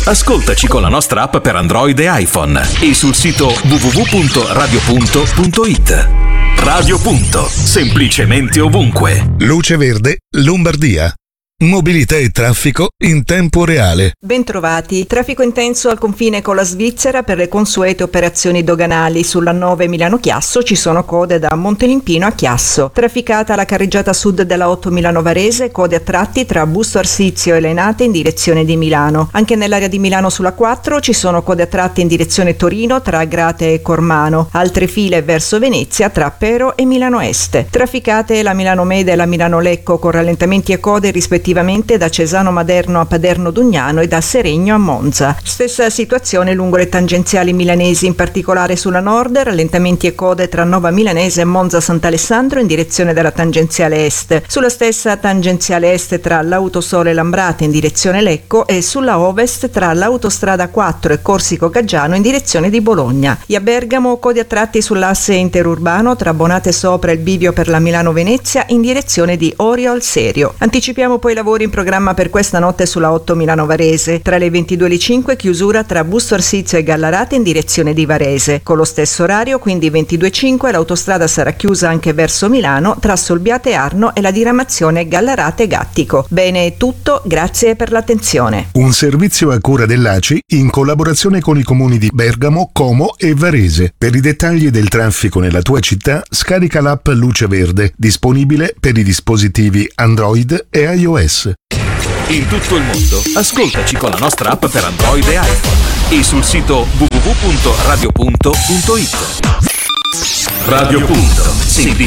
Ascoltaci con la nostra app per Android e iPhone e sul sito www.radiopunto.it. Radio Punto, semplicemente ovunque. Luce Verde, Lombardia. Mobilità e traffico in tempo reale. Bentrovati. Traffico intenso al confine con la Svizzera per le consuete operazioni doganali. Sulla 9 Milano-Chiasso ci sono code da Montelimpino a Chiasso. Trafficata la carreggiata sud della 8 Milano-Varese, code a tratti tra Busto Arsizio e Lenate in direzione di Milano. Anche nell'area di Milano sulla 4 ci sono code a tratti in direzione Torino tra Grate e Cormano. Altre file verso Venezia tra Pero e Milano Est. Trafficate la Milano-Mede e la Milano-Lecco con rallentamenti e code rispettivamente da Cesano Maderno a Paderno Dugnano e da Seregno a Monza. Stessa situazione lungo le tangenziali milanesi, in particolare sulla nord, rallentamenti e code tra Nova Milanese e Monza Sant'Alessandro in direzione della tangenziale est. Sulla stessa tangenziale est tra l'Autosole Lambrate in direzione Lecco e sulla ovest tra l'Autostrada 4 e Corsico Gaggiano in direzione di Bologna. E a Bergamo code a tratti sull'asse interurbano tra Bonate Sopra e il bivio per la Milano-Venezia in direzione di Orio al Serio. Anticipiamo poi lavori in programma per questa notte sulla 8 Milano-Varese. Tra le 22 e le 5 chiusura tra Busto Arsizio e Gallarate in direzione di Varese. Con lo stesso orario, quindi 22.05, l'autostrada sarà chiusa anche verso Milano tra Solbiate Arno e la diramazione Gallarate-Gattico. Bene, è tutto, grazie per l'attenzione. Un servizio a cura dell'ACI in collaborazione con i comuni di Bergamo, Como e Varese. Per i dettagli del traffico nella tua città, scarica l'app Luce Verde, disponibile per i dispositivi Android e iOS. In tutto il mondo, ascoltaci con la nostra app per Android e iPhone e sul sito www.radiopunto.it. Radio Punto,